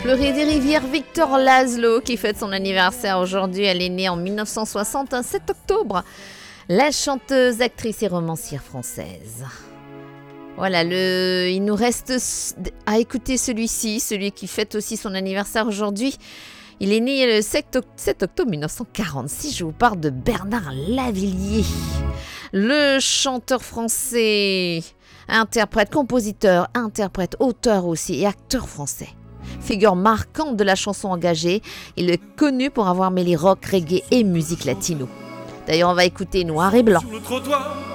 Pleurer des rivières, Victor Laszlo qui fête son anniversaire aujourd'hui. Elle est née en 1960, un 7 octobre. La chanteuse, actrice et romancière française. Voilà, il nous reste à écouter celui-ci, celui qui fête aussi son anniversaire aujourd'hui. Il est né le 7 octobre 1946. Je vous parle de Bernard Lavilliers. Le chanteur français, interprète, compositeur, interprète, auteur aussi et acteur français. Figure marquante de la chanson engagée, il est connu pour avoir mêlé rock, reggae et musique latino. D'ailleurs, on va écouter Noir et Blanc.